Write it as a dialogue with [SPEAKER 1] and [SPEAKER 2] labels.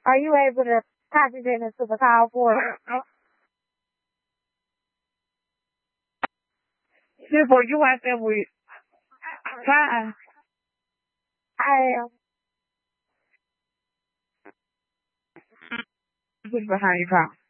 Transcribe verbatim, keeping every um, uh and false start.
[SPEAKER 1] Are you able to copy that into the call for it?
[SPEAKER 2] Simple, you out there with time.
[SPEAKER 1] I am.
[SPEAKER 2] Put behind your car.